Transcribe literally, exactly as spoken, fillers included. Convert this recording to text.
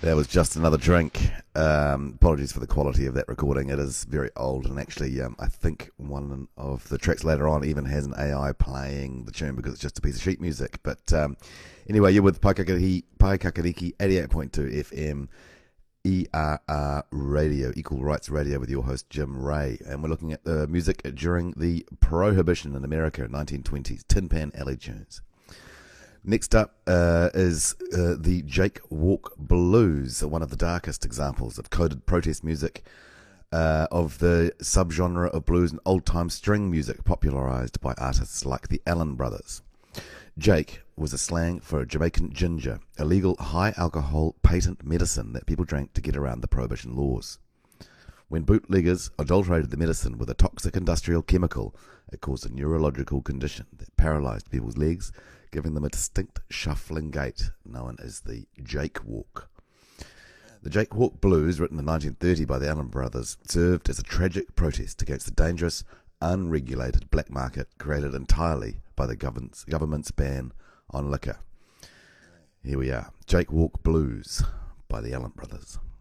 That was Just Another Drink. Um, apologies for the quality of that recording. It is very old, and actually, um, I think one of the tracks later on even has an A I playing the tune because it's just a piece of sheet music. But um, anyway, you're with Paikakariki, Paikakariki eighty-eight point two F M, E R R Radio, Equal Rights Radio, with your host Jim Ray, and we're looking at the music during the Prohibition in America, nineteen twenties, Tin Pan Alley tunes. Next up uh, is uh, the Jake Walk Blues, one of the darkest examples of coded protest music uh, of the subgenre of blues and old-time string music popularized by artists like the Allen Brothers. Jake was a slang for Jamaican ginger, a legal high-alcohol patent medicine that people drank to get around the prohibition laws. When bootleggers adulterated the medicine with a toxic industrial chemical, it caused a neurological condition that paralyzed people's legs, giving them a distinct shuffling gait known as the Jake Walk. The Jake Walk Blues, written in nineteen thirty by the Allen Brothers, served as a tragic protest against the dangerous, unregulated black market created entirely by the government's, government's ban on liquor. Here we are, Jake Walk Blues by the Allen Brothers.